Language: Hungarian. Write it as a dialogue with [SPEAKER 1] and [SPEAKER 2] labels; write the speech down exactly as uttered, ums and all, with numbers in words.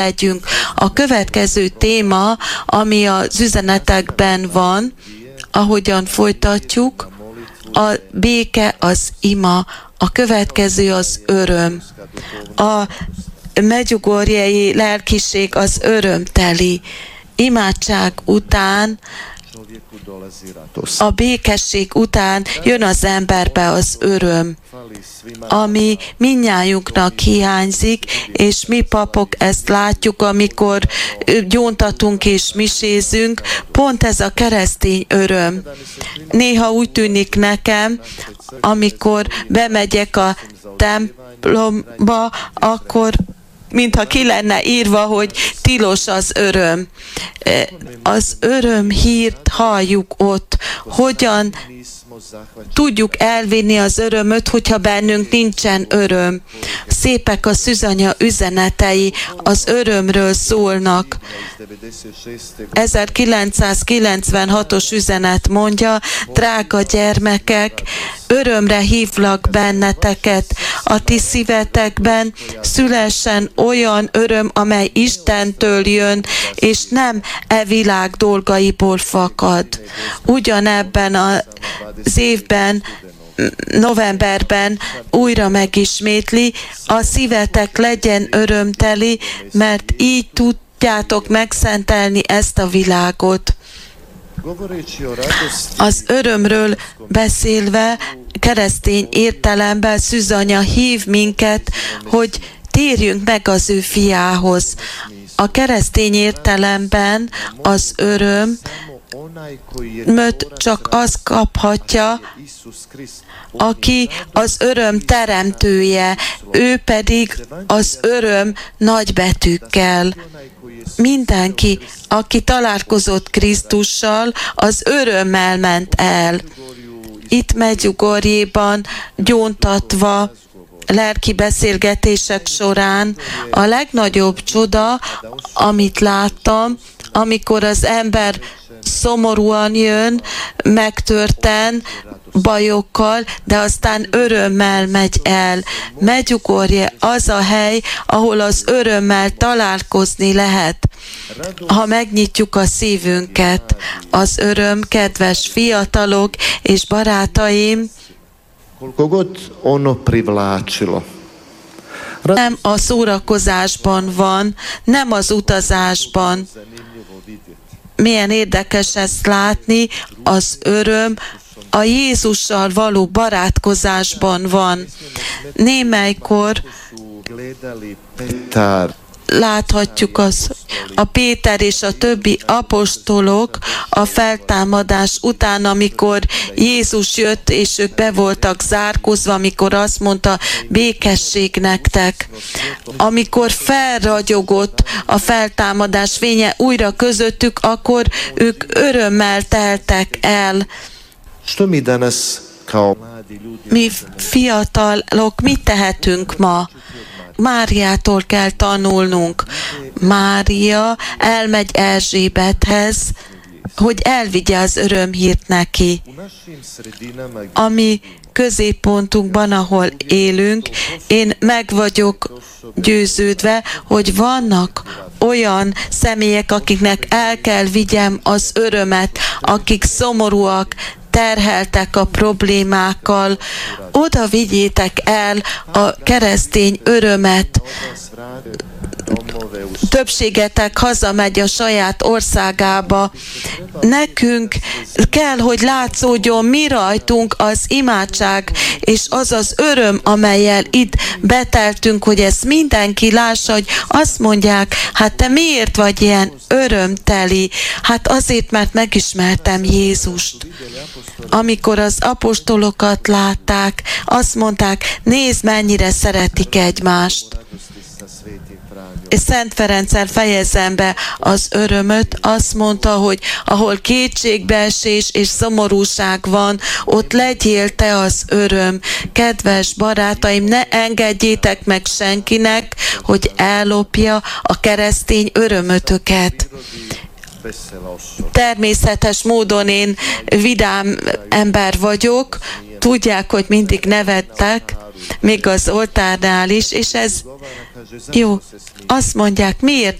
[SPEAKER 1] legyünk. A következő téma, ami az üzenetekben van, ahogyan folytatjuk, a béke, az ima, a következő az öröm. A medjugorjei lelkiség az örömteli. Imádság után, a békesség után jön az emberbe az öröm, ami mindnyájunknak hiányzik, és mi papok ezt látjuk, amikor gyóntatunk és misézünk, pont ez a keresztény öröm. Néha úgy tűnik nekem, amikor bemegyek a templomba, akkor mintha ki lenne írva, hogy tilos az öröm. Az öröm hírt halljuk ott, hogyan tudjuk elvinni az örömöt, hogyha bennünk nincsen öröm. Szépek a szűzanya üzenetei, az örömről szólnak. ezerkilencszázkilencvenhatos üzenet mondja, drága gyermekek, örömre hívlak benneteket, a ti szívetekben szülessen olyan öröm, amely Istentől jön, és nem e világ dolgaiból fakad. Ugyanebben az évben, novemberben újra megismétli, a szívetek legyen örömteli, mert így tudjátok megszentelni ezt a világot. Az örömről beszélve, keresztény értelemben szűzanya hív minket, hogy térjünk meg az ő fiához. A keresztény értelemben az öröm möt csak az kaphatja, aki az öröm teremtője, ő pedig az öröm nagybetűkkel. Mindenki, aki találkozott Krisztussal, az örömmel ment el. Itt Medjugorjéban gyóntatva, lelki beszélgetések során a legnagyobb csoda, amit láttam, amikor az ember szomorúan jön, megtörten, bajokkal, de aztán örömmel megy el. Medjugorje az a hely, ahol az örömmel találkozni lehet. Ha megnyitjuk a szívünket, az öröm, kedves fiatalok és barátaim, nem a szórakozásban van, nem az utazásban. Milyen érdekes ezt látni, az öröm a Jézussal való barátkozásban van. Némelykor láthatjuk azt, a Péter és a többi apostolok a feltámadás után, amikor Jézus jött, és ők be voltak zárkózva, amikor azt mondta, békesség nektek. Amikor felragyogott a feltámadás fénye újra közöttük, akkor ők örömmel teltek el. Mi fiatalok mit tehetünk ma? Máriától kell tanulnunk. Mária elmegy Erzsébethez, hogy elvigye az örömhírt neki. A mi középpontunkban, ahol élünk, én meg vagyok győződve, hogy vannak olyan személyek, akiknek el kell vigyem az örömet, akik szomorúak, terheltek a problémákkal, oda vigyétek el a keresztény örömet. Többségetek hazamegy a saját országába. Nekünk kell, hogy látszódjon mi rajtunk az imádság, és az az öröm, amellyel itt beteltünk, hogy ezt mindenki lássa, hogy azt mondják, hát te miért vagy ilyen örömteli? Hát azért, mert megismertem Jézust. Amikor az apostolokat látták, azt mondták, nézd, mennyire szeretik egymást. És Szent Ferenccel fejezem be az örömöt, azt mondta, hogy ahol kétségbeesés és szomorúság van, ott legyél te az öröm. Kedves barátaim, ne engedjétek meg senkinek, hogy ellopja a keresztény örömötöket. természetes módon én vidám ember vagyok, tudják, hogy mindig nevettek, még az oltárnál is, és ez jó. Azt mondják, miért